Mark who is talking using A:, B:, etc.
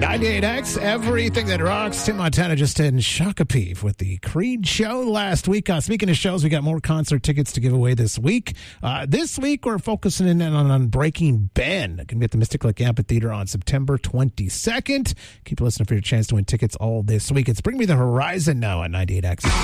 A: 98X, everything that rocks. Tim Montana just in Shakopee with the Creed show last week. Speaking of shows, we got more concert tickets to give away this week. This week, we're focusing in on Breaking Ben. Going to be at the Mystic Lake Amphitheater on September 22nd. Keep listening for your chance to win tickets all this week. It's Bring Me the Horizon now at 98X.